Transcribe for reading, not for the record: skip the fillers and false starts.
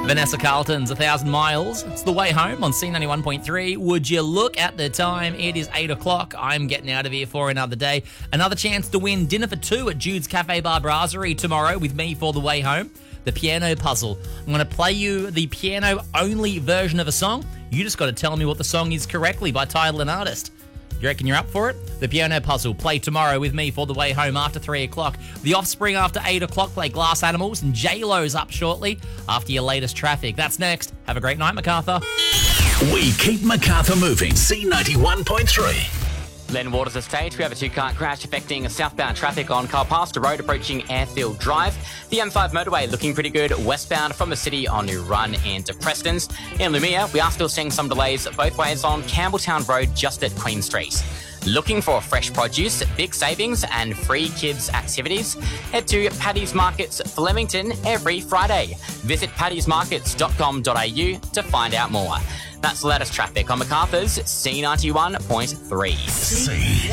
Vanessa Carlton's 1,000 Miles. It's the way home on C91.3. Would you look at the time? It is 8 o'clock. I'm getting out of here for another day. Another chance to win dinner for two at Jude's Cafe Bar Brasserie tomorrow with me for the way home. The piano puzzle. I'm going to play you the piano-only version of a song. You just got to tell me what the song is correctly by title and artist. You reckon you're up for it? The piano puzzle. Play tomorrow with me for the way home after 3 o'clock. The Offspring after 8 o'clock. Play Glass Animals. And J-Lo's up shortly after your latest traffic. That's next. Have a great night, MacArthur. We keep MacArthur moving. C91.3. Len Waters Estate, we have a two-car crash affecting southbound traffic on Carpastor Road approaching Airfield Drive. The M5 motorway looking pretty good westbound from the city on New Run into Prestons. In Lumia, we are still seeing some delays both ways on Campbelltown Road just at Queen Street. Looking for fresh produce, big savings and free kids activities? Head to Paddy's Markets Flemington every Friday. Visit paddysmarkets.com.au to find out more. That's the latest traffic on MacArthur's C91.3.